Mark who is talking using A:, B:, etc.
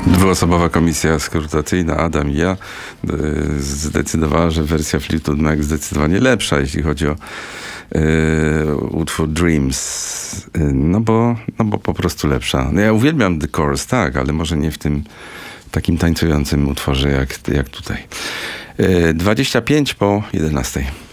A: Dwuosobowa komisja skrutacyjna, Adam i ja, zdecydowała, że wersja Fleetwood Mac zdecydowanie lepsza, jeśli chodzi o utwór Dreams. No bo po prostu lepsza. No ja uwielbiam The Course, tak, ale może nie w tym takim tańcującym utworze jak tutaj. 25 po 11.